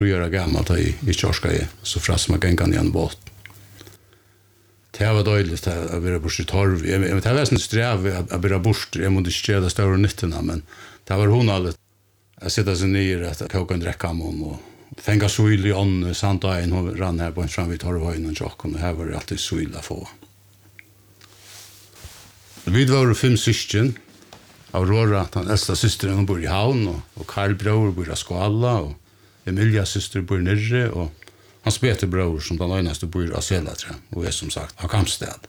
Gjøre gammelt i kjørska så frast man gengan igjen båt. Det var døyligt å være bort i torv. Det var sånn strev å være bort. Jeg måtte ikke gjøre det større nyttene, men det var hun alle. Jeg sitter seg nye at jeg koker en drekke om henne, og fengt suil i ånden, sant og en, hun rann her på en fram vid torvhøynen og tjokken, og her var det alltid suil å få. Vi var 5 syskjen. Aurora, den eldste systeren, hun bor i havn, og Karl Brauer bor i Skala, og Emilia syster bor nere, og hans Peter bror som den eneste bor i Asela, og som sagt av Kampsted.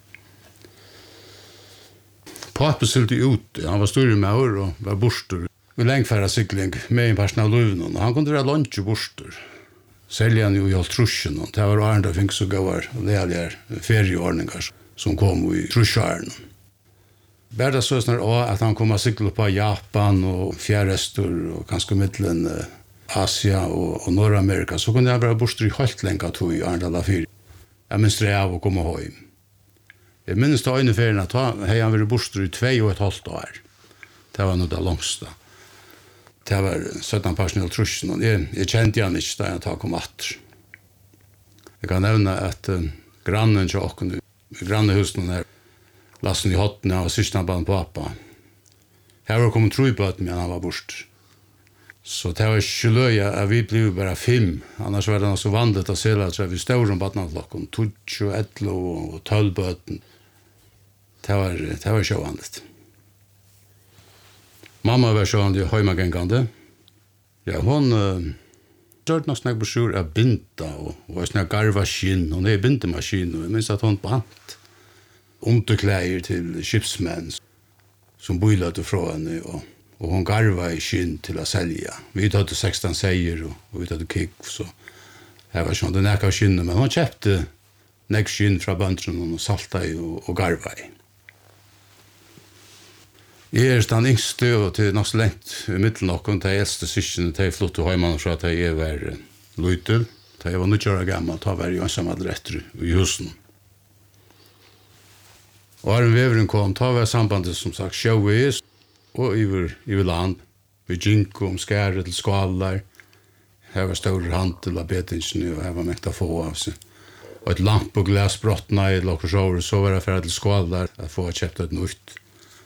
Pappa sylte ut, han var stor med år og var borster. Vi lengfærde sykling med en person av løven, og han kunne være lunch i borster. Selger han jo i alt trusjen, og det var Arne fikk så gavar lelige ferieordninger som kom i trusjaren. Berda så snar at han kom å sykle på Japan og Fjærrestor og kanskje middelen Asia og Nordamerika, så kunne jeg bare borster i halvt lenge tog i Arndala 4. Jeg minns det av å komme hjem. Jeg minns det øyne ferien at han vært borster i 2,5 år. Det var noe det langste. Det var 17 personell trusen, og jeg kjente han ikke da jeg kom atter. Jeg kan nevne at grannen til åkken, grannehusen her, lassen i hotten av systenabanen på pappa. Her var kommet tro på at han var borster. Så det var ikke løye at vi ble bare 5. Annars var det noe så vanligt å se at vi stod om badnavlokken, 12, 11 og 12 bøten. Det var ikke vanligt. Mamma var sånn høymagengande. Ja, hun gjør nok snakk på sjur av binta og snakk garva skinn. Hun bindemaskin, og jeg minns at hun bant underklæger til skipsmenn som bøylete fra henne, og hon garva i skinn til å selja. Vi hadde 16 seier, og vi hadde kikk, så det var sånn, det nekka av skinnet, men hon kjøpte nekk skinn fra bøndren og salta i og garva i. Jeg den yngste, og til nok så lengt i midten noen, de eldste syskene, de flott til Høyman fra at jeg var løytel, da jeg var 90 år gammel, da var jeg ensamhet etter i husen. Og Arne Veveren kom, da var sambandet som sagt sjøvis, og i land, vi gikk om skære til skvalar, her var større handel av betingsene, og her var mekt å få av seg. Og et lamp og glas brottene i lokkersåret, så var det ferdig til skvalar, at få kjøpt et nytt.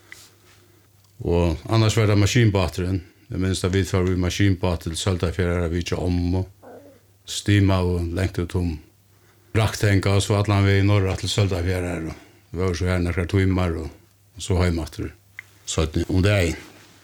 Og annars var det maskinbateren, jeg minns da vi var maskinbater til Søltafjærer, vi ikke om, og stima og lengt ut om raktenka, og så atlan vi i norra til Søltafjærer, og vi var så her nekker timer, og så heimater. Så om det er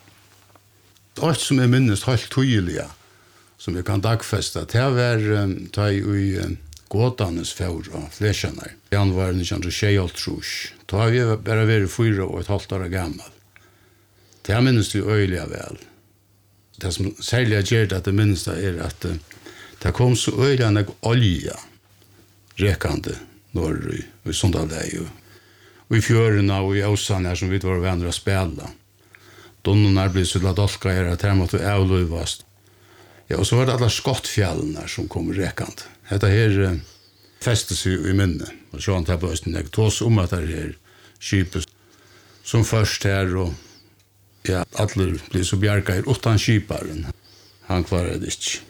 alt som jeg minnes helt tydelig, som jeg kan dagfeste, det var da i gåtanes fjord og flesjene. Januar 1926, da har vi bare vært 4,5 år gammel. Det minnes vi øyelig vel. Det som særlig gjør det at det minnes det at det kom så øyelig enn olje rekende når i Sundalei og i fjørene og i Åsane her som vi var venner å spille. Donnene ble så la dolka her at her måtte avløyvast. Ja, og så var det alle skottfjallene som kom rekende. Dette her festes jo i minne. Og så han tar på høsten, jeg tås at det her skipet som først her, og ja, alle ble så bjerget her utan skiparen. Han klarer det ikke.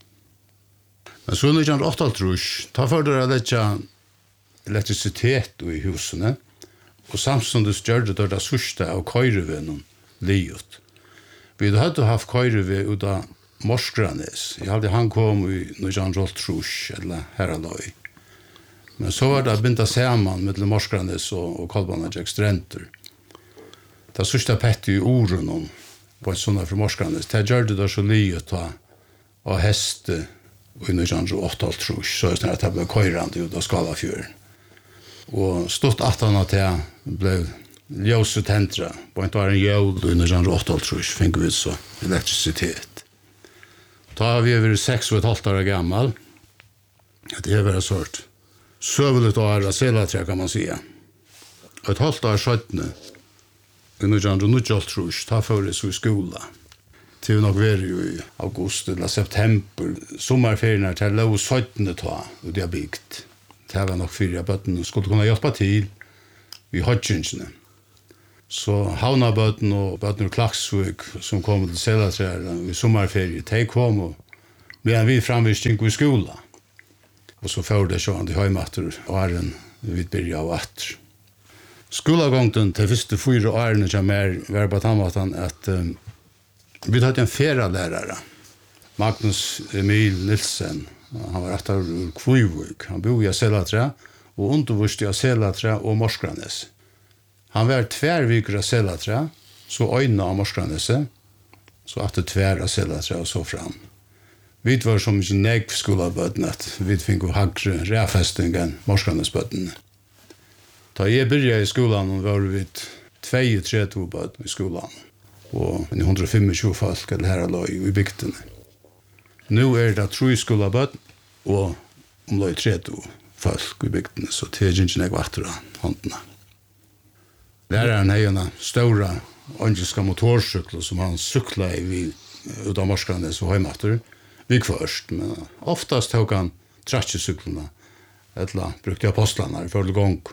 Men så 1938, da førte det ikke elektrisitet i husene, og samtidig gjør det sørste av køyrevennen livet. Vi hadde haft køyreve ut av Morskranes. Jeg hadde han kom i 1938, eller Heraløy. Men så var det bindt sammen med Morskranes og Kolbanajek Strenter. Det sørste pettet i ordene på en sånn fra Morskranes. Det gjør det så livet av heste i 1938, så er det ble køyrende ut av Skalafjøren. Og stort at han at jeg ble ljøset hentra. På en var en jøl i 1938, fikk vi så elektrisitet. Da har vi vært 6,5 år gammel. Det har vært sort søvlet år av selatræ, kan man si. Og et halvt år skjøttene i 1928, da får jeg så i skola. Til nok var jo i august eller september. Sommerferien er til lov 17. ta, og det har bygd. Det var nok 4 bøttene skulle kunne hjelpe til i hodgensene. Så havnabøtten og bøtten og Klaksvik som kom til Selatræer i sommerferie, de kom og Men vi framvisning i skola. Og så får det sånn til heimater åren vi byrja av atter. Skolagångten til første 4 årene som var på tannmaten at vi hadde en feralærere. Magnus Emil Nilsen. Han var etter Kvøyvøk. Han bor i Selatra og undervurste i Selatra og Morskranes. Han var 2 viker av Selatra, så øyne av Morskraneset, så etter 2 av Selatra og så fram. Vi var som ikke negv skolabøtten at vi fikk hagre ræfesting enn Morskranesbøtten. Da jeg begynte i skolen var vi 32 bøtten i skolen, og 125 folk eller her lå i bygdene. Nå det 3 skolabøtten, og lå 30 folk i bygdene, så det ikke negv etter håndene. Læreren har en stora engelska motorsykler som han sykla i ut av Morskranes og heimater. Vi først, men oftast tok han tratsjesyklene, eller brukte apostlarna for det gång.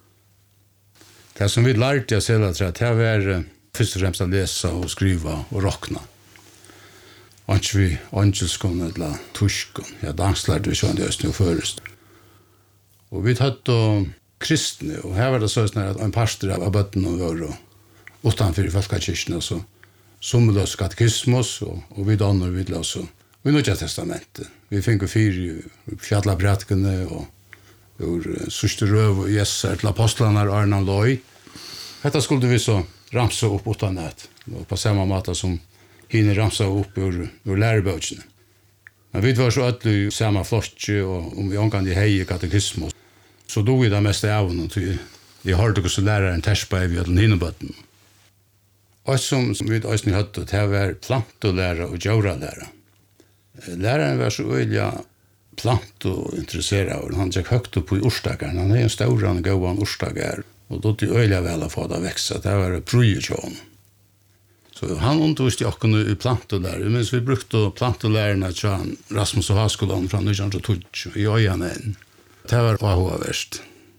Det som vi lærte av Selatra, det var først og fremst å lese og skriva og råkna. Anki vi engelskon eller tyskon, ja, danslærte vi sånn i Østen og først. Og vi tatt kristne, og her var det sånn at en pastor av bøttene var utenfor folkekirken, og så som løs katekismus, og vi donner vi løs i Nødja testamentet. Vi fikk 4 fjallabretkene, og sørste røv og jesser til apostlene Arnan Loi. Dette skulle vi så ramse opp utenat, og på samme måte som henne ramse opp ur lærebøkene. Men vi var så ødelig i samme flotje, og om vi omgang i hei katekismus, så dog vi det meste av henne, til jeg hørte hvordan læreren terspa i den hinnebøtten. Og som vi også hadde, det var plantolærer og djøralærer. Læreren var så øyelig plantointeresseret, han gikk høyt opp i orsdageren, han en stor og god orsdager, og da er øyelig vel å få det vekse, det var prøyekjån. Så han underviste okken i plantolærer, mens vi brukte plantolærerne til Rasmus og Haskolan fra 1912 i Øyanen. Det var avhåverst.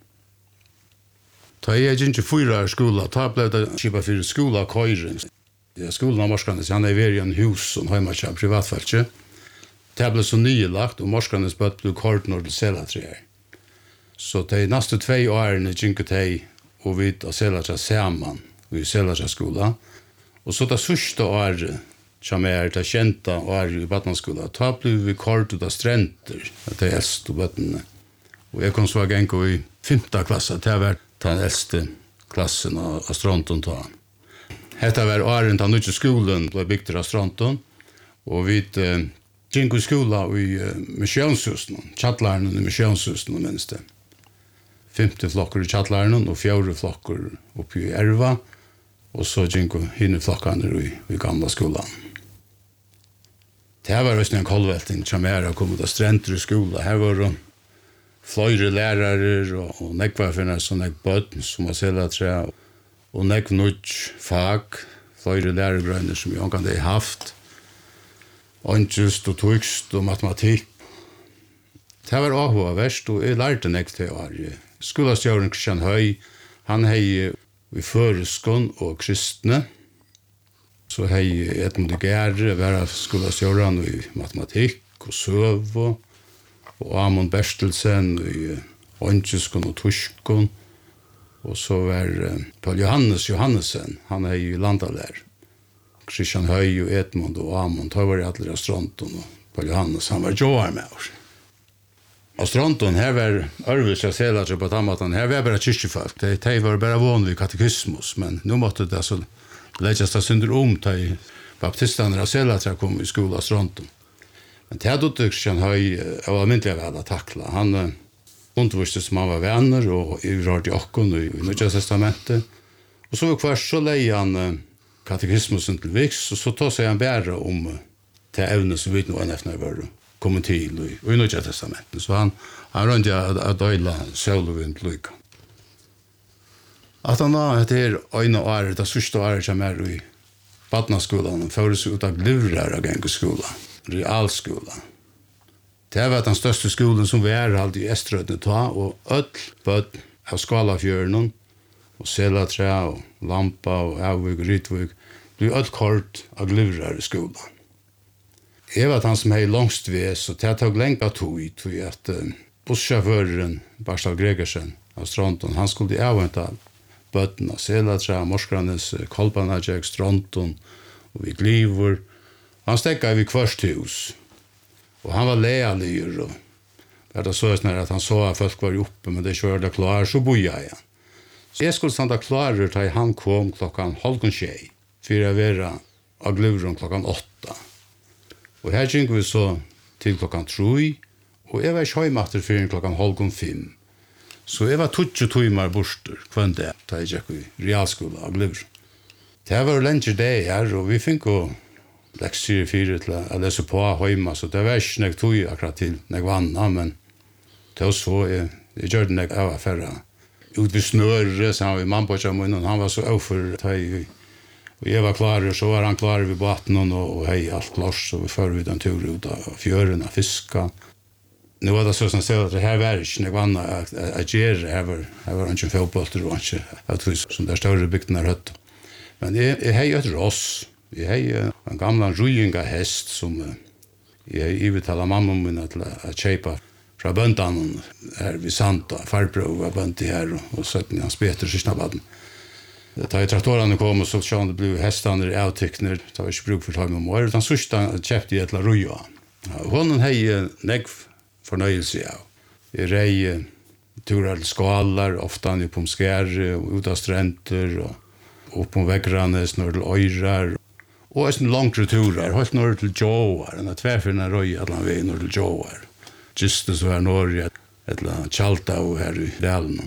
Da jeg gikk ikke 4 år skola, da ble det kjipet for skola køyren. Skolen av Morskranes, han vært i en hus som heimatja privatfeltet. Det ble så nylagt, og Morskranes bøtt ble kort når det Selatreer. Så de neste 2 årene gikk de og vi av Selatra sammen i Selatra skola. Og så det sørste året, som det kjente året i Batmanskola, da ble vi kort ut av strenter, de eldste bøttene. Og jeg kom så gang i 5. klasse, det var den eldste klassen av Stronton. Dette var åren da nødvendig skolen ble bygd av Stronton, og vi gikk i skola i misjonshusen, tjattlærene i misjonshusen, minst det. 50 flokker i tjattlærene, og 4 flokker oppe i Erva, og så gikk hinne flokkene i gamla skolan. Det var også en kolvelting som kommet av strenter i skola. Her var flere lærere og nekvarfinner som bøtten som var Selatra, og nødt fag, flere lærergrønner som vi omgang hadde haft, angst og tykst og matematikk. Det var avhåverst, og jeg lærte nekt til å være. Skolastjøren Kristian Høy, han hei i Føreskån og kristne, så hei Edmund Gære, var skolastjøren i matematikk og søv og Amund Berstelsen i Åndsjøskon og Torskon, og så var Paul Johannesen, han i landalær. Kristian Høy og Edmund og Amund, da var det alle av Stronton, og Paul Johannes, han var Joar med oss. Og Stronton, her var Ørvis og Selatra på Tamatan, her var bare kyrkjefolk, de var bare vanlig katekismus, men nå måtte det så legges det synder til baptistene av Selatra kom i skola av Stronton. Men det hadde Kristian Høy var myndelig vel å takle. Han underviste som han var venner, og i rart i okken i Nødja testamentet. Og så først så leie han katekismusen til Viks, og så tog seg han bare om det evne som vi nå NF-ene var kommet til i Nødja testamentet. Så han rønte å døyla Sølvind Lyka. At han etter øyne året, det sørste året som i Badnaskolen, føres ut av Glivrar av Gengeskolen. Realskola. Det var den største skolen som vi alltid i Estrødene ta, og bøtt av Skalafjørnen, og Selatra, og Lampa, og Avvig, og Rytvig, ble kort av Glivrar i skolen. Jeg var han som hei langst ved, så det tog lengt tog at bussjåføren, Barstav Gregersen av Stronton, han skulle avventa bøttene, Selatra, Morskranes, Kolpanajek, Stronton, og vi Glivor. Han stekket vi Kvarshus, og han var lealig, og det så at han så at folk var oppe, men det ikke var det klar, så bor jeg igjen. Så jeg skulle standa klarer til han kom klokkan 7:30, for jeg var av Glivron klokkan 8. Og her gikk vi så til klokkan 3, og jeg var ikke høymatter før klokkan 4:30. Så jeg var 20 timer borster kvann det, da jeg gikk i realskolen av Glivron. Det var lenge det her, og vi fikk jo lekser 4 til å lese på høyma, så det var ikke nek tog akkurat til nek vanna, men det var så, jeg gjør det nek av affæra. Ut vid snøret, så han var mann på kjemmen, han var så overfor, og jeg var klar, så var han klar ved baten, og hei alt klars, og vi fører vid en tur ut av fjøren, av fiska. Nå var det sånn at det her var ikke nek vanna å gjøre, her var ikke fjøbølter, og ikke at vi som det større bygden er høtt. Men jeg hei et ross. Jeg hei en gamla rujinga hest som jeg ivetala mamma min til å kjeipa fra bøndan her vid Santa. Farbror var bøndi her og søtten hans Peter Sysnabaden. Da traktorene kom, så sånn det ble hestene avtykner, det var ikke bruk for tøy med mor, utan sørsta kjepte jeg til å ruja. Hånden hei negv fornøyelse av. Jeg rei turer til skalar, ofta i Pomskjære, ut av strenter, og opp på Veggranes, når til Øyrar, og en langere turer, helt når til Joar, en tverfinne røy allan vei når til Joar. Gistes var Norge, et eller annet Tjalta og her i Dalen.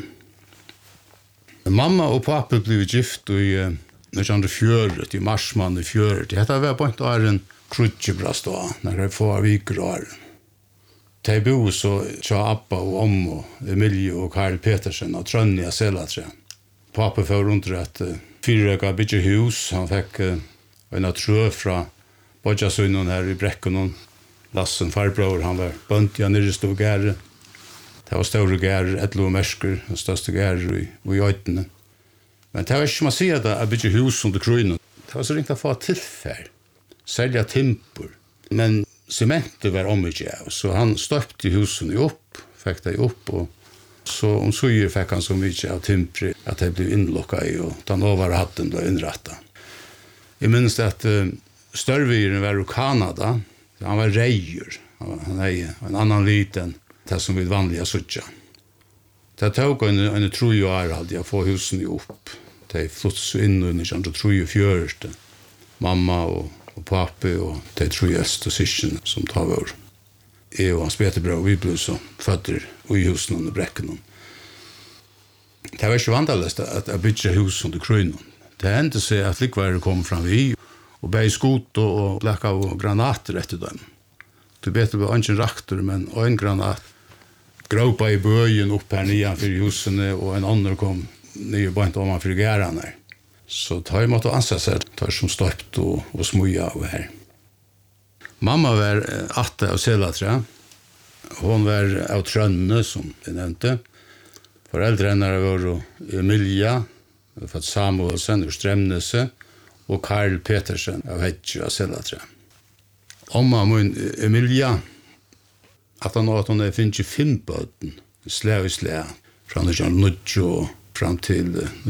Mamma og pappa ble gift i 1904, i marsmann i 4. Dette var på en åren krutjebrast da, når jeg får viker åren. De bo så tja Abba og Ommo, Emilie og Karl Petersen og Trønja Selatre. Pappa får rundt at fyrrøka bygge hus, han fikk en trø fra Bodjasunnen her i Brekkunnen. Lassen farbror, han var bønt i nere stod gære. Det var større gære, etlo mersker, den største gære i øytene. Men det var ikke som å si at jeg bygge hus under krøynen. Det var så ringt å få tilfær, selja timper. Men sementet var omykje av, så han støpte husene opp, fikk det opp, og så omsuger fikk han så mye av timpre at det ble innlokket i, og den overhatten ble innrettet. Jeg minns at størviren var i Kanada, han var reier, han er en annan liten, det som vi vanlige suttja. Det tok en 3 år hadde jeg få husene opp. De flyttet inn under 3-4. Mamma og pappa og de 3 øst og syskene som tar vår. Jeg og Hans Peter Brau, vi ble så fødder i husene under brekken. Det var ikke vanligst at jeg bygde hus under krøynen. Det hendte seg at likvære kom fram vi, og bei skot og blekka av granater etter dem. Du vet det var ikke rakter, men en granat gråpa i bøyen opp her nian for husene, og en annen kom nye bøynt om han for gærene. Så tar jeg måtte anse seg, tar som støpt og smuja av her. Mamma var 8 av Selatra. Hon var av Trønne, som jeg nevnte. Foreldre henne var Emilia, fått Samuelsen og Stremnese, og Karl Petersen av Hedge av Selatra. Omma min Emilia, at han finnes 5 bøten, slag i slag, fra 1990 fram til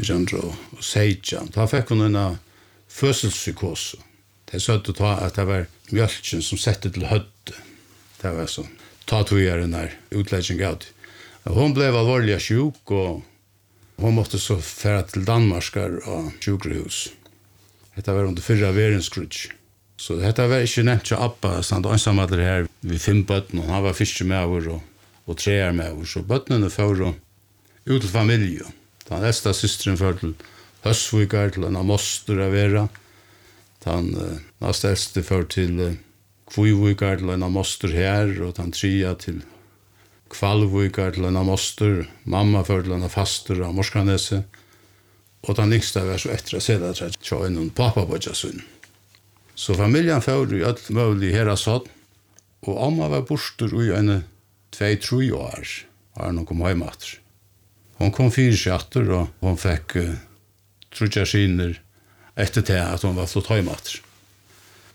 1916. Da fikk hun en fødselspsykose. Det søtte ta at det var mjølken som sette til hødde. Det var så. Ta tog jeg den her utlegging av det. Hun ble alvorlig sjuk, og hun måtte så fære til Danmarskar og sjukrehus. Dette var under 4 verdenskrig. Så dette var ikke nevnt til Abba, så han var ensammadler her ved 5 bøtten, og han var fiske med over og 3 med over. Så bøttene fører ut til familie. Den eldste systeren fører til Høsvikar, til en av moster av vera. Den neste eldste fører til Kvivikar, til en av moster her, og den 3 til Kvalvikar, til en av moster. Mamma fører til en av faster av Morskraneset. Og den yngste var så etter å se det at jeg var en pappa på Jasun. Så familien fører i alt mulig her av sånn, og Amma var borster i en 2-3 år, og hun kom hjem etter. Hun kom 4 skatter, og hun fikk trutjaskiner etter det at hun var flott hjem etter.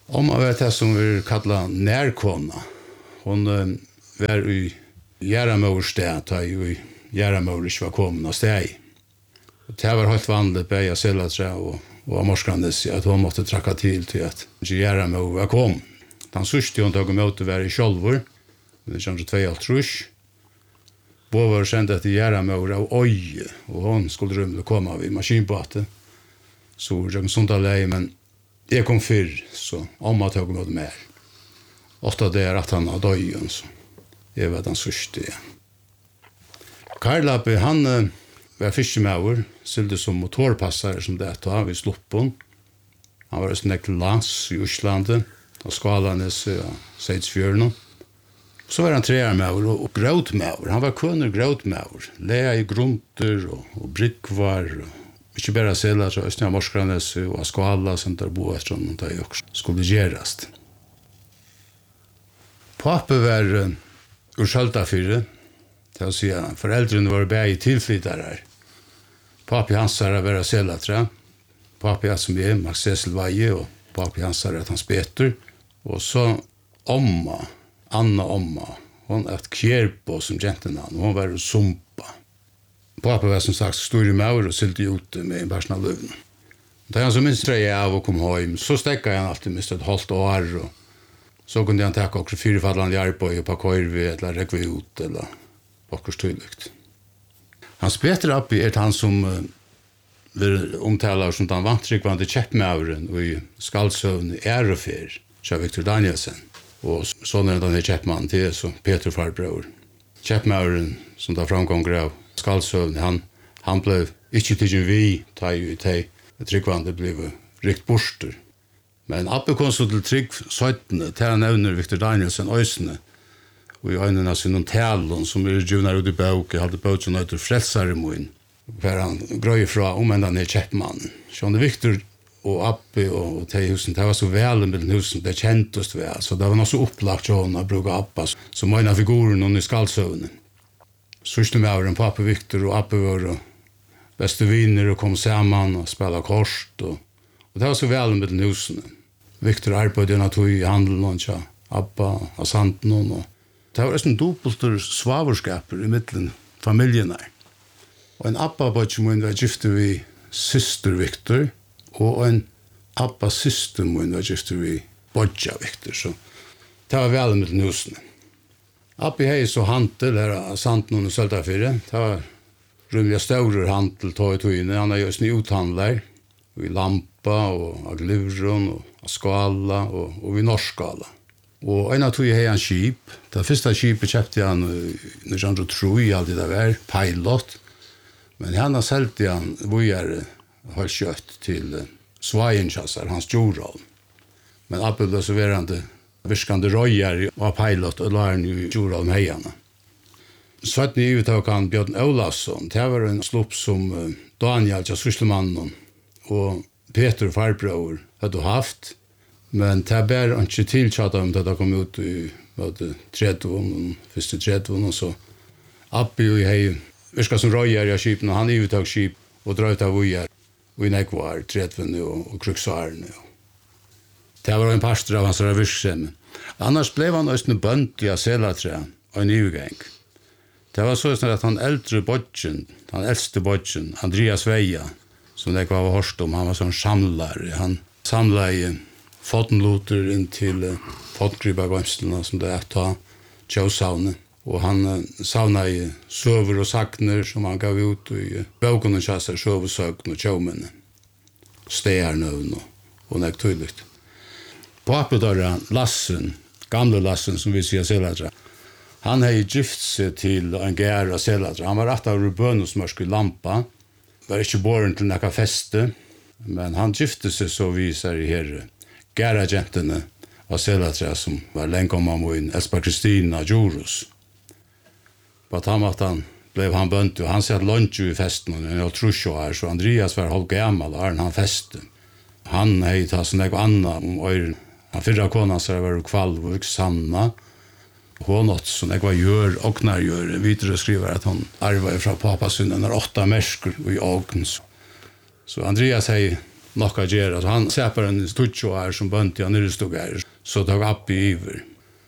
Om man vet det som vi kallar närkona. Hon var i Järamörsted, da i Järamör ikke var kommet av steg. Det var helt vanligt på jag Selatra och Morskandes att hon måste tracka till att Järamör var kom. Den sørste hon tog emot å være i Kjolvor, men det kjente 2,5. Båda var kjent etter Järamör av Øye, og hon skulle rymlig komme vid maskinbåtet. Så jeg kom sånt alene, men jeg kom før, så om at jeg kom emot mer. 8 dager at han hadde Øyen, så jeg var den sørste igjen. Karlappe, han var fiskemauer, stilte som motorpassare som det da, vi sluppen. Han var snakket til lands i Oslandet, og Skalanes og Seidsfjørnen. Så var han trearmauer og grøtmauer. Han var kunner grøtmauer. Lea i grunter og bryggvar. Ikke bare Sela, så Østnia Morskranes og Skala som der bo etter om det også skulle gjerast. Pape var ur Skjøltafyrre. Det vil si at foreldrene var bare tilflyttere. Pape Hansara var Selatra. Pape som er Max Cecil Veie og Pape Hansara Hans Peter. Og så Anna Omma, hon et kjerpo som gentenavn, hon var sumpa. Pappa var som sagt stor i maur og silte ute med en person av løvn. Da han så minst jeg av og kom hjem, så stekket han alltid minst et halvt år, og så kunne han takke også 4 fallende arbeid på køyrvi, eller rekve ut, eller akkurat tydligt. Hans Peter Appi han som vil omtale som den vantrykvande kjeppmauren og i skaldsøvn Ærefer, så Victor Danielsen. Og så når den kjeppmannen til, så Peter farbror. Kjeppmauren, som da framgånger av skaldsøvn, han ble ikke tidsen vi, ta i tryggvande ble rikt borster. Men Appi kom så til trygg 17, til han nevner Victor Danielsen øysene, og i øynene av sin talen, som junar ut i bøk, hadde bøk som nøyter frelsaremoen, for han grøy fra den kjeppmannen. Så han Victor og Appi og de husen, det var så vel med den husen, det kjentes vel, så det var noe så opplagt til å bruke Appa, som var en av figuren under skaldsøvnen. Sørste med åren på Appi Victor og Appi var beste viner og kom sammen og spela kort, og det var så vel med den husen. Victor arbeidde i handelen og tja, Appa og Santen, og det var en dobbelter svaverskaper i middelen familien her. Og en Appa-bøtje må være gifte vi syster Victor, og en Appas syster må være gifte vi Bodja Victor, så det var vel med den husene. Appi hei så hantel her av Santen og Søltafyrre, det var rymlig større hantel tog i togene, han er jo snitt uthandler, i Lampa og av Glivron og av Skala og i Norskala. Og en av tog hei han skip, det første skipet kjøpte han når han tro i alt det der, Pilot, men han har selv han vujere har kjøtt til Svainkjassar, hans Jorholm. Men Appi ble så verande virkande røyer og Pilot og la han i Jorholm heierne. 17 i uttak han Bjørn Olavsson, det var en slupp som Daniel, Sysslemannen, og Peter farbror hadde haft, men det bare ikke tilkjatt om det kom ut i første 30, og så Appi og hei virka som røyer i skipen, og han i uttak skip og drøyt av uger, og i nekvar, 30 og kruksvarene. Det var en pastor av hans virksomhet. Annars ble han også bønt i Selatra og en nygang. Det var så at han eldre bodgen, han eldste bodgen, Andreas Veia, som det var hørst om, han var sånn samlare. Han samlet fotenloter inn til fotengrypa-gømstelene, som det ta tjøsavnet. Og han savnet i søver og sakner som han gav ut i bøkene og kjasser, søversøkene og tjømene, stedernøvn og nek tydligt. På Appedara Lassen, gamle Lassen som vi sier Selatra, han hei gift seg til en gær av Selatra. Han var rett av rubønusmørsk i Lampa, var ikke båren til nekka feste, men han gifte seg så viser i herre gæragentene av Selatra som var lenge om ham og inn, Espa Kristina Djurus. På han blev han bønt, og han satt lunch i festen, og jeg tror ikke her, så Andreas var halv gammal, og han feste. Han hei tatt sånn ekko anna om øyren. Han fyrra kona så var kvalvurk Sanna, hon åt sånn ekko gjør, oknar gjør, videre skriver at han arvar fra papasynden, 8 mersker i åkens. Så Andreas hei nokka gjera. Han säpar en stutcho här som bönti han stod här. Så tog upp i iver.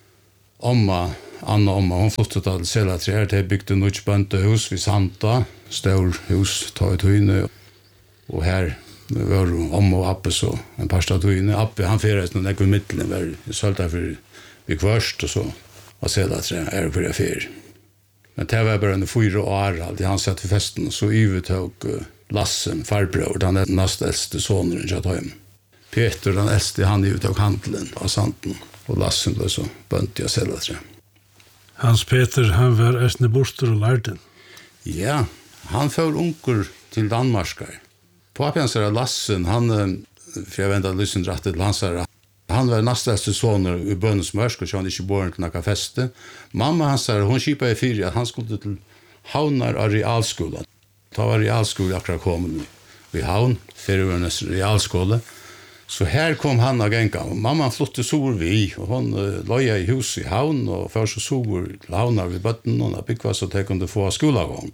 Anna omma, hon flyttade till Selaträ här till byggde nytt böntehus vid Santa. Stor hus, ta ett hyne. Och här var omma och Appe så en par statuiner. Appe han färdes någon ekv mittlen var sölta för vi kvörst och så. Och Selaträ är på det fyr. Men det var bara en 4 år alltid han satt vid festen och så tog Lassen, farbror, den är näst äldste sonen i hem. Peter, den äldste, han tog handlen av Santen. Och Lassen blev så bönt jag Selaträ. Hans Peter, han var ästne borster och lärden. Ja, han för onkel till Danmarkar. Pappansar Lassen, han för jag väntar lyssna rätt till Lansar. Han var nästaste son i Bönsmörsk och han inte born till några feste. Mamma han sa hon skipade i fyra att han skulle till Havnar realskolan. Ta var realskola akkurat kom vi Havn för realskola. Så här kom han och gänga. Mamma flyttade så vi och hon loja i hus i Havn och för så till Havnar vid botten och fick vad så att kunde få skolagång.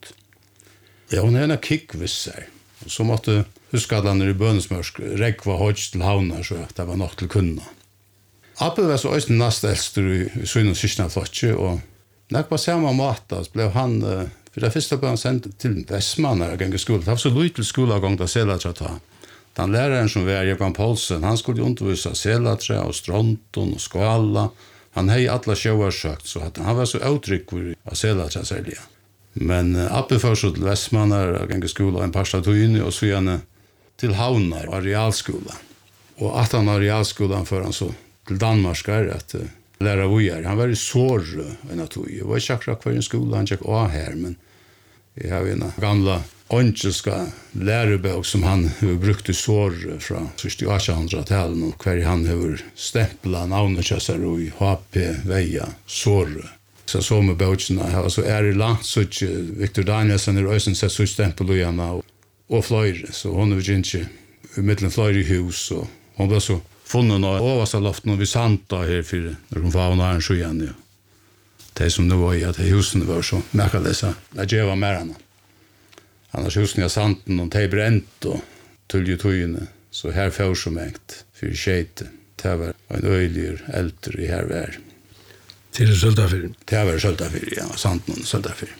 Ja, hon är en kickvisser. Och så måste huskadlarna i Bönsmörsk räkva högt till Havnar så att det var nog till kunna. Appe var så östen nästa äldste i Syn och Sysna Flotche och när på samma mata så blev han för det första blev han sänd till Västman när jag gick i skolan. Det var så lite skolagång där Selaträ ta. Den läraren som var Johan Paulsen, han skulle undervisa Selaträ och Stronton och Skala. Han hej alla shower sagt så att han var så uttrycklig av Selaträ sälja. Men Appe för så till Västman när jag gick i skolan en par statuiner och så gärna till Havnar och realskola. Och att han har realskolan för han så till Danmarkar att lära vojar. Han var i sår en att jag var chakra kvar i skolan han gick här men jag har en gamla onkelska lärobok som han brukte sår från 1800-talet och kvar han har stämplat namnet i HP Veja sår. Så med bokarna har så är det långt så Victor Danielsson är ösen sett så stämpel igen och flöjre så hon är inte i mitten flöjre hus och hon var så funnen av översta loften vid Santa här för när hon var när så igen ja. Det som nu var i att husen var så märkliga att jag var med henne. Annars husen i Santen och det bränt och tulljutojene så här får så mäkt för skete. Det var en öjlig äldre i här värld. Till Söltafyr. Det var Söltafyr, ja, Santen och Söltafyr.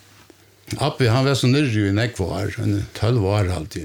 Appe, han var så nyrrig i nekvar, 12 år alltid.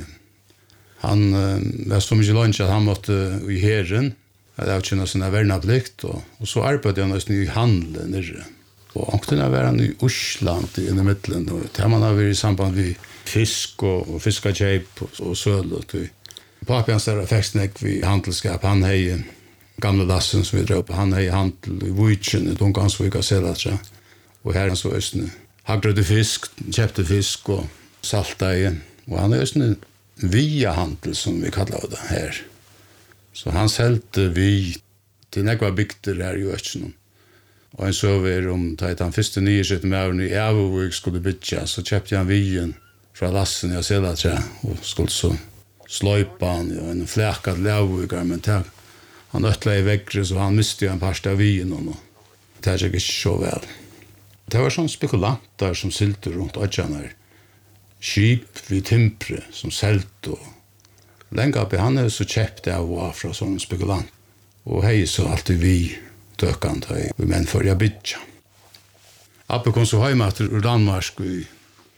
Han var så mycket lunch att han måtte i herren, att avkänna sina värnaplikt, och så arbetade han nästan i handeln nere. Och åkte var han i Osland i mittlen, och där man har varit i samband med fisk och fiskakejp och söl. Pappa hans där fästnäck vid handelskap, han hej gamla Lassen som vi drog på, han hej handel i Vujtjen, i Dunkansvika Selaträ. Och här han så östne hagrade fisk, köpte fisk och salta igen. Och han är östne via handel som vi kallar det här. Så han säljte vi till några bygder här i Östjen. Och en söver om att han första nyheten med i Avovik skulle bygga så köpte han vien från Lassen i Selaträ och skulle så slöjpa han och en fläkad Avovik men han öttlade i väggre så han miste en par av vien och det gick inte så väl. Det var sån spekulanter som sylte runt Ödjanar. Skip vid Timpre som sält och länge uppe han är så köpt av var från sån spekulant. Och hej så alltid vi dökant hej vi män för jag bytja. Appe kom så hem ur Danmark i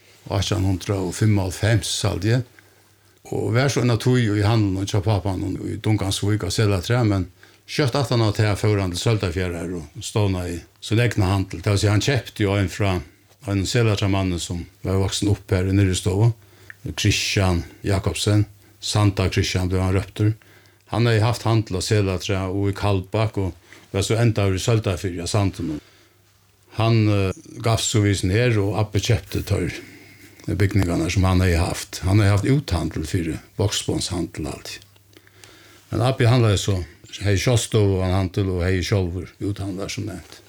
1855 salje. Och var så en tog i handeln och pappan i Dunkansvik och Selaträ men kött att han har till förhand till Söltafjärrar och ståna i sin egna handel. Det vill säga han köpte ju en från en Selaträ-mannen som var vuxen upp här i Nyrestova. Christian Jakobsen. Santa Christian blev han röpter. Han har ju haft handel av Selaträ och i Kallbak och var så ända i Söltafjärra Santen. Han gav så visen här och Appe köpte tar byggningarna som han har haft. Han har haft uthandel för boxsponshandel alltid. Men Appe handlade så hej Kjostov och handel och hej själver uthandlar som nämnt.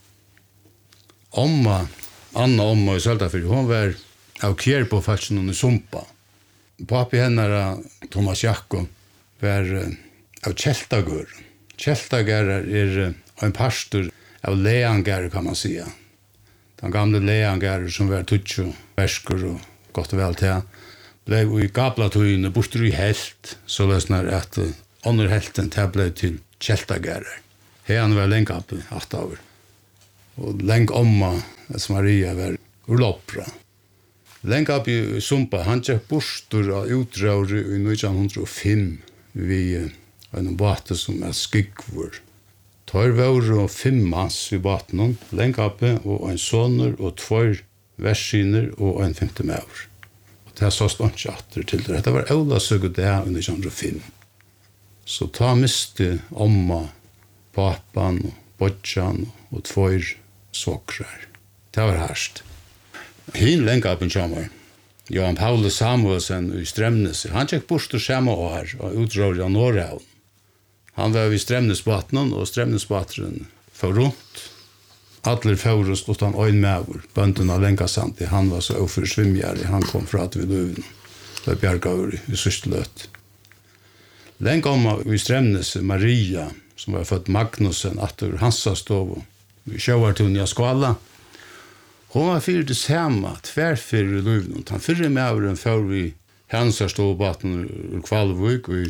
Anna omma i Söltafjärra, hon var av kjär på faktiskt i Sumpa. Pappi henne Thomas Jakob var av Kjeltagur. Kjeltagur är en pastor av Leangar kan man säga. Den gamla Leangar som var tutsch och värskor och gott och väl till. blev i gablatøyene bortur i helt, så løsner at under helten ble til Kjeltagærer. Han var lenge oppe, 8 år. Og lenge omma, som Maria var urloppra. Lenge oppe i Sumpa, han gikk bortur av utdraure i 1905 vi en båt som Skygvor. Tar var 5 manns i båten, lenge oppe, og en soner og 2 versiner og en 50 maur. Det så stod ikke atter til det. Det var Ola søgget det under 1905. Så ta miste omma, papan og bodjan og 2 sokrar. Det var herst. Hin lenge opp en kommer. Johan Paul Samuelsen i Stremnes. Han gikk bort og samme år og utråd av Norrhavn. Han var i Stremnesbaten og Stremnesbaten for rundt. Adler Faurus stod han øyn med bønden av Lenkasanti. Han var så overfor svimgjære. Han kom fra at vi løven. Det bjerget i Systeløt. Lenge om i Stremnes, Maria, som var født Magnussen, atter Hansastov i Sjøvartun i Skala. Hon var fyrir det samme, tverrfyrir i løven. Han fyrir med en før vi Hansastov-baten ur Kvalvøk i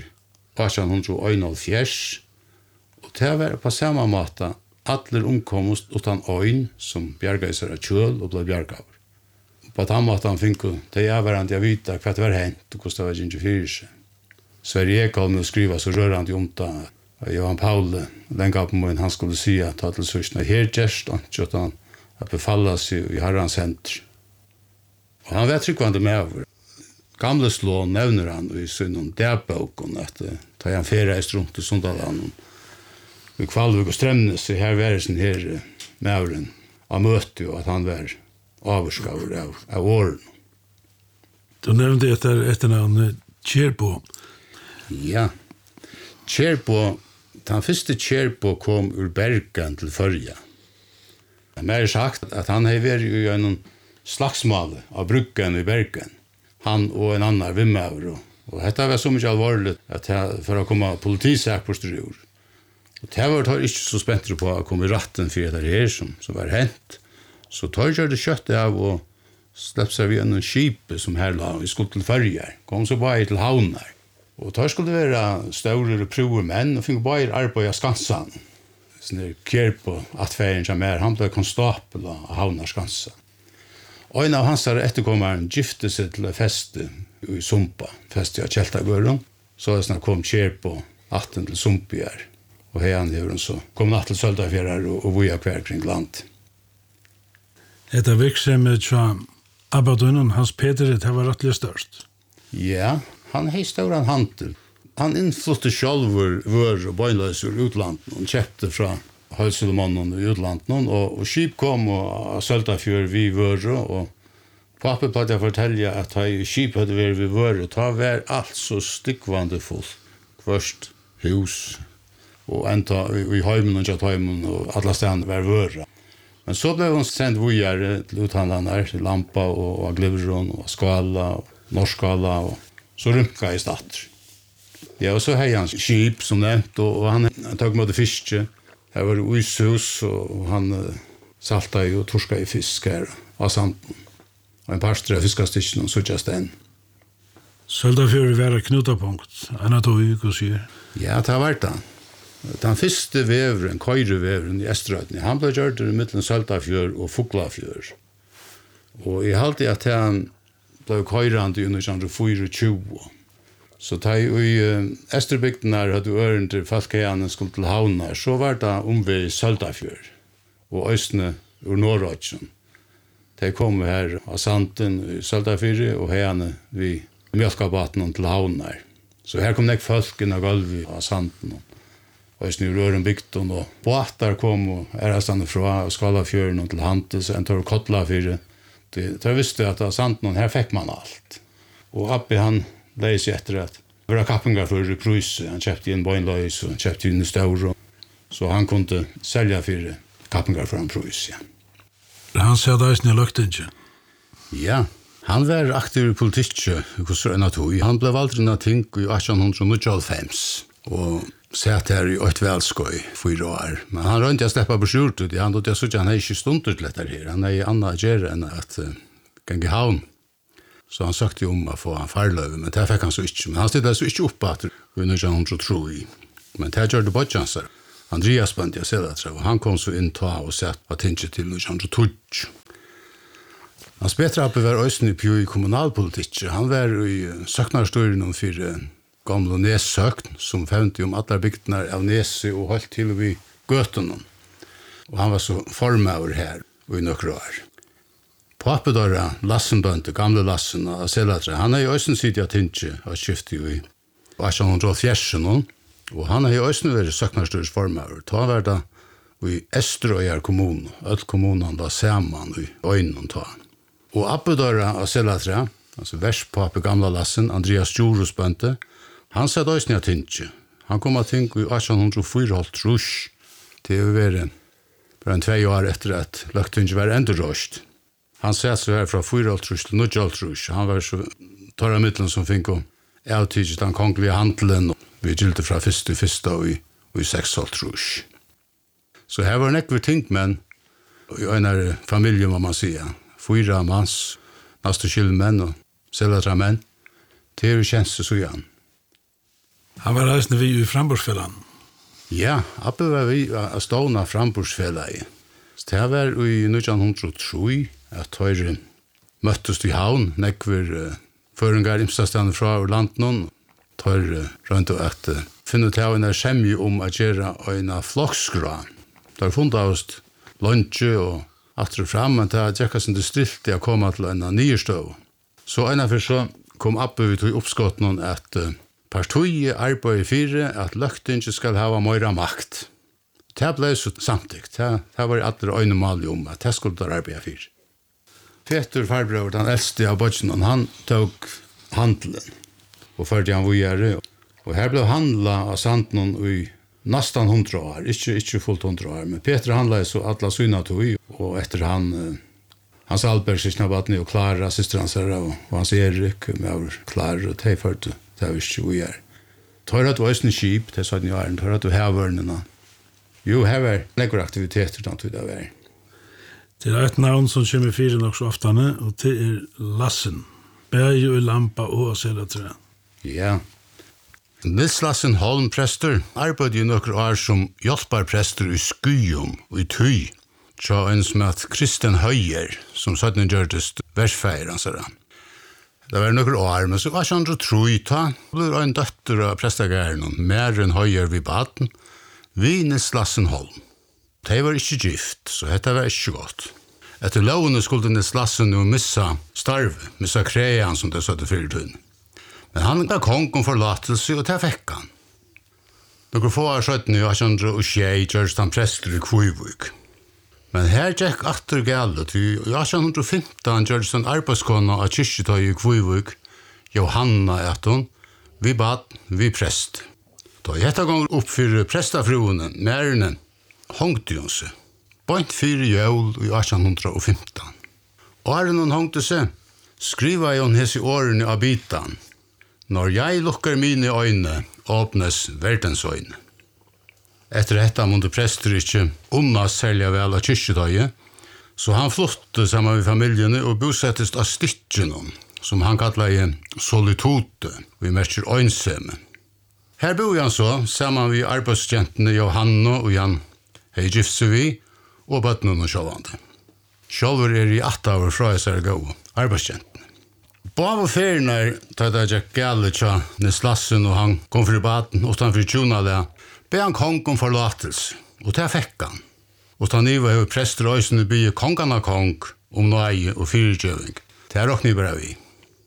1871. Og det var på samme måte Atler omkomst utan øyn som bjerga i seg av kjøl og ble bjerga av. På den måten han fikk det varandre jeg vite hva det var hent og hvordan det var ikke fyrir seg. Sverige Ekholm med å skrive så rørende om det. Johan Paul, den gav på måten han skulle si at ta til sørsene her gjerst, at han befalla seg i herrans henter. Og han vet tryggvande med over. Gamle slå nevner han i synden dærbøkken at ta han ferreist rundt i Sundaland i Kvalvøk og Stremnes, her var det her mauren av møte, og at han var avurskaver av åren. Du nevnte etter navnet Kjerbo. Ja, Kjerbo, den første Kjerbo kom ur Bergen til Førja. Mer sagt at han har vært i en slagsmål av bruggen i Bergen. Han og en annan vimmaur, og dette var så mye alvorlig at for å komme politisak på styr. Og det var ikke så spent på å komme i ratten for det her som var hent. Så tar jeg det kjøttet av og slepp seg ved en skip som her la. Vi skulle til Førjer. Kom så bare til havner. Og tar skulle det være større og prøve menn og fikk bare arbeid av Skansan. Sånn Kjerbo, atferden som han ble konstapel av havner Skansan. Og en av hans etterkommeren gifte seg til feste i Sumpa. Feste av Kjeltagøren. Så kom Kjerbo 18 til Sumpia. Og her han så kom natt til Søltafjærer og voja hver kring land. Etter virksomhet så Abadunnen, Hans Peter, det var rettelig størst. Ja, han hei større handel. Han innflytte sjálfur vør og bøynløs ur utlandet. Han kjøpte fra Høyselemannen i utlandet. Og skip kom og Søltafjør vi vør. Og pappa platt jeg fortelle at skip hadde vært vi vør. Og det var alt så stikkvande fullt. Først hus og enda i heimen og kjattheimen og alle stedene var vøra. Men så ble hun sendt vujere til uthandlerne til Lampa og Glivron og Skala og Norskala og så rymka i stater. Ja, og så hei han skip som nevnt og han tok med fiske. Her var det uishus og han salta i og torska i fisk her av sanden. Og en parstre av fiskastisjen og suttjast den. Søltafjør var et knutepunkt. Anatolik og sier. Ja, det har vært det. Den første veveren, køyreveveren i Estrøyden, han ble gjort i midten Søltafjør og Fuglafjør. Og jeg halte at han ble køyrende i 1924. Så da i Estrøybygden hadde øren til Falkeianen skulle til Havnar, så var det omvei Søltafjør og Østene ur Norrøyden. De kom her av Sanden i Søltafjør og herne vi Mjölkabaten til Havnar. Så her kom nek folk inn av gulvet av Sanden. Og i røren bygden, og båtar kom og stande fra Skalafjøren til Hantes, en tar Kotlafjøren. Det visste at av Sanden, her fikk man alt. Og Appi han leis etter at det var kappingar for i Prøyse. Han kjøpte inn bøynløys og kjøpte inn i Stauro. Så han kunne selja for kappingar for en Prøyse. Han sa det i løgtingen? Ja, han var aktiv i politikk, han ble valgt inn av ting i 1895. Og sett her i et velskøy 4 år. Men han rønte jeg steppet på skjortet. Han hadde ikke stunder til dette her. Han i annet gjøre enn at genge havn. Så han søkte om å få en farløve, men det fikk han så ikke. Men han stod så ikke opp at vi nødde han tro i. Men det gjør det bodjanser. Andreas bant jeg selv at han kom så inn ta og sett at tinge til nødde han tro. Hans Peter Abbe var også i kommunalpolitikk. Han var i søknarstorien for gamle Nes-søkn, som fevnte om alle bygdene av Nese og holdt til vi gøtene. Og han var så formøver her i noen år. Pappedåra Lassenbønte, gamle Lassen av Selatre, han jo også siden tinge og skiftet i 1840, og han jo også vært søknarstorens formøver. Da var det i Estrøyer kommune, alle kommunene var sammen i øynene ta. Og Appedåra av Selatre, altså verspape gamle Lassen, Andreas Djurosbønte, han satt også tinge. Han kom av tinge i 1804 til å være bare 2 år etter at løgtinge var endurrøst. Han satt så her fra 4 til 9. Han var så torra middelen som fikk å avtidget den kongelige handelen, og vi gilde fra 1. og i 6. Så her var nekve tingmenn, og i en familie, må man si, 4 manns, nesten kylmenn og selatra menn, til å kjenne så igjen. Han var reisende vi i Framborsfjellan. Ja, Abbe var vi av stående Framborsfjellan. Det var i 1903 at høyre møttes i havn, nekver føringar imstastande fra landet, høyre rundt og at finne til en skjemje om å gjøre en flokkskra. Det har funnet av oss lunsje og atre fram, men det har tjekket sin distrikt til å komme til en nye støv. Så en av så kom Abbe vi til oppskotten at partiet arbeider 4 at løgtinge skal ha mer makt. Det ble så samtidig. Det var alle øyne malige om at det skulle arbeide 4. Peter farbror, den eldste av bøtjen, han tok handelen og førte han videre. Og her ble handlet av Sandnen i nesten 100 år, ikke fullt 100 år, men Peter handlet så alle synet tog, og etter Hans Alberg, Sysnabatni og Klara, syster hans her, og Hans Erik, med Klara, og de førte, det var ikke vi er. Tar at du har en skip, det sa den i åren, tar at du har vørnene. Jo, her var nekker aktiviteter, da tog det var. Det et navn som kommer 4 nok så ofte, og det Lassen. Berge og Lampa og Selatre. Ja. Nils Lassen Holm prester arbeidde i noen år som hjelperprester i Skyum og i Tøy. Så en som het Kristen Høyer, som sånn gjørtes versfeier, han sa det. Det var noen år, men så var ikke han tro i ta. Det ble en døtter av prestegæren, mer enn Høyer vid baden. Vi Nils Lassen Holm. De var ikke gift, så dette var ikke godt. Etter lovene skulle Nils Lassen jo missa starve, missa krean som det satte 4 tunn. Men han ga kongen forlatelse, og det fikk han. Noen få år skjøtten i 1806 gjørst han prester i Kvøyvøk. Men her gikk atter gale, til i 1815 gjørst han arbeidskona av kyrkjetøy i Kvøyvøk, Johanna etter, vi bad, vi prest. Da jeg etter gang opp for prestafruene, mærene, hongte hun seg. Bant 4 jøl i 1815. Åren hun hongte seg, skriva hun hese årene av bitan. Når jeg lukker mine øyne, åpnes verdens øyne. Etter dette måtte prester ikke unna særlig vel av kyrkjetøyet, så han flyttet sammen med familiene og bosettes av Stittjenon, som han kallet solitude, vi merker øynsomme. Her bor han så, sammen med arbeidsjentene Johanna og Jan hei gift seg vi, og bøttene og sjåvande. Sjålver i 8 år fra jeg ser gå, arbeidsjentene. Bav og ferien tatt jeg gikk gale tja Nils Lassen, og han kom fra baden utenfor tjonale, be han kongen forlatelse, og det fikk han. Og ta niva hei prester og øysene by kongen av kong, om nøye og fyrirgjøving. Det råk ni bare vi.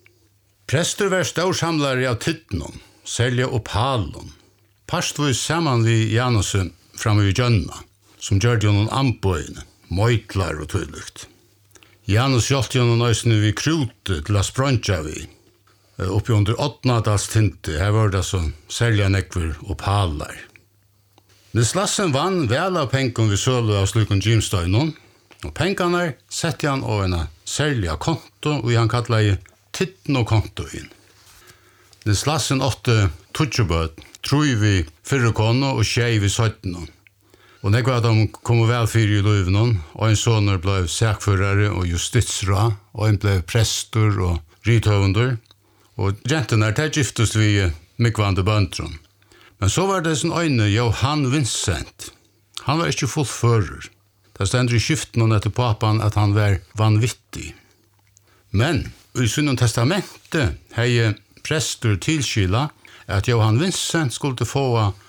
Prester var størsamlare av tittenen, selja og palen. Pastvis saman vi Janusen framme i Gjønna, som gjør det noen ambøyene, møyklar og tydligt. Janus hjaldt jo noen øysene vi krute til å sprøntja vi. Oppi under 8-dals tinte, her var det så selja nekver og palar. Nils Lassen vann vel av pengen vi sølu av slukken Jimstøynon, og pengene sette han av en selja konto, og han kallet titten og kontoen. Nils Lassen 8 tutsjebøt, tror vi 4 kono og 6 vi 17. Og det var at de kom vel 4 i løyven, og en sånner ble sakførere og justitsra, og en ble prester og rithøvunder, og gentene er giftes vi mikvande bøndron. Men så var det sin øyne Johan Vincent. Han var ikke fullfører. Det stender i skiften etter papan at han var vanvittig. Men i Synnum testamentet hei prester tilskila at Johan Vincent skulle få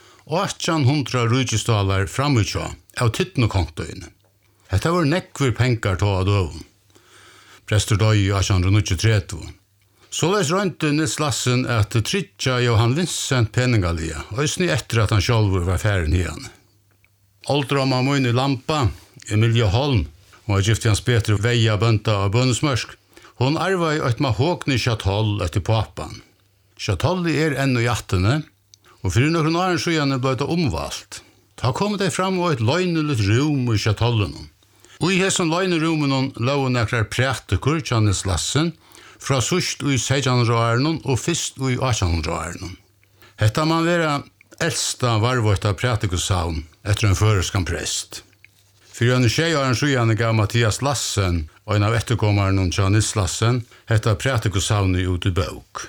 1800 rujestalar framutja av tittnokontoene. Dette var nekver pengar ta av døven. Prester døy i 1893. Så les rønte Nils Lassen at tritja Johan Vincent peningalia, og sni etter at han sjálfur var færen igjen. Oldroma Moini Lampa, Emilia Holm, hun var gift Hans Peter Veia bønta av Bønnesmørsk. Hun arva i et mahogni chatoll etter papan. Chatolli enn i 18, og fyrir noen åren siden ble det omvalgt. Da kom det fram og et løgneligt rum i chatollen. Og i hessen løgnerumen lå nekrar prætikur Jannes Lassen, fra sust i 1600-åren og fyrst i 1800-åren. Hetta man vera eldsta varvøyta prætikusavn etter en føreskan prest. Fyrir en 6 åren siden gav Mathias Lassen og en av etterkommeren Jannes Lassen hetta prætikusavn ut i bok.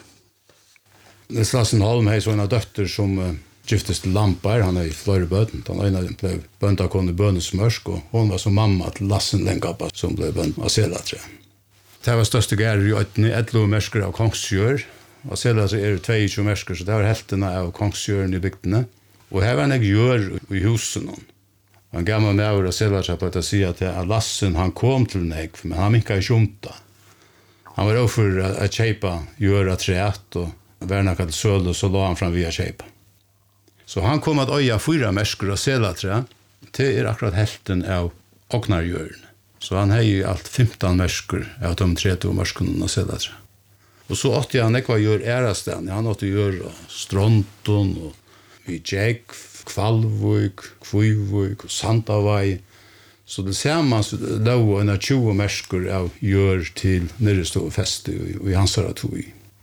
Nils Lassen Holm hei så en av døtter som giftes til Lampar, han i flere bøten. Den ene ble bøntakon i Bønnesmørsk, og hun var som mamma til Lassen Lengappa, som ble bønt av Selatre. Det var største gærer i 11 mersker av Kongsjør, og Selatre 22 mersker, så det var heltene av Kongsjøren i bygdene. Og her var en gjør i husen. Han gammel med av Selatre på å si at Lassen han kom til nek, men han minka i skjumta. Han var overfor å kjeipa gjør av treet, og verna til søl, og så la han fram via kjeipa. Så han kom at øya 4 mersker av Selatre, til akkurat helten av Ognarjøren. Så han hei alt 15 mersker av de 30 merskene av Selatre. Og så åtte han ekva gjør ærasten, han åtte gjør Stronton, og i Jæg, Kvalvøk, Kvøyvøk, Sandavai. Så det ser man lov en av 20 mersker av gjør til Nyrestå feste i Hansara tog.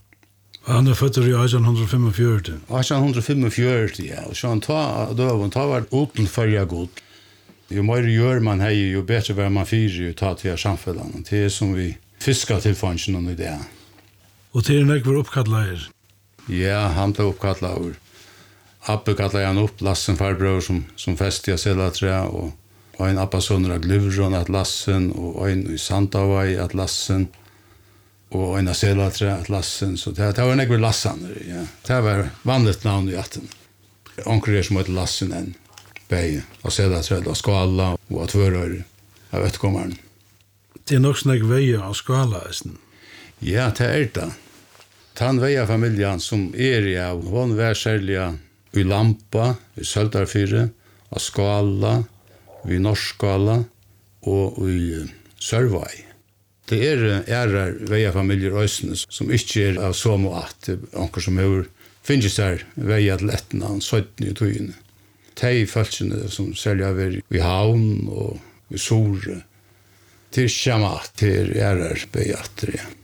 Han født i 1845. 1845, ja. Og så han ta var utenførja god. Jo mer gjør man hei, jo bedre var man fyrer ta til samfunnet. Det som vi fiskar til fangen i det. Og til nek var oppkattleier? Ja, han ble oppkattleier. Abbe kattleier han opp, Lassen farbror som fest i Selatre, og en appasønner av Glivron at Lassen, og en i Sandavai at Lassen, og en av Selatre at Lassen, så det var nekver Lassan, ja. Det var vanligt navn i 18. Onker som heter Lassen enn Beie, av Selatre, av Skala, og av Tvørøyre, av Øtkommeren. Det nok snakk veie av Skala, eisen? Ja, det det. Tann Veia-familien som i av, hon var særlig i Lampa, i Søldarfyre, av Skala, i Norskala, og i Sørvai. Det ærar Veia-familier øysene som ikke av så mått, anker som finnes der Veia til Etna, 17 i tøyene. De følelsene som særlig har i Havn og i Sore, til Sjamat, til ærar Veia, ja.